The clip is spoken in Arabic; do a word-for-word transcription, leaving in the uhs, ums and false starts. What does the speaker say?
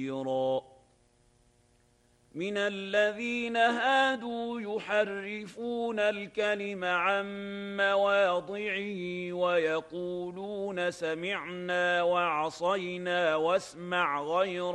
من الذين هادوا يحرفون الكلم عن مواضعه ويقولون سمعنا وعصينا واسمع غير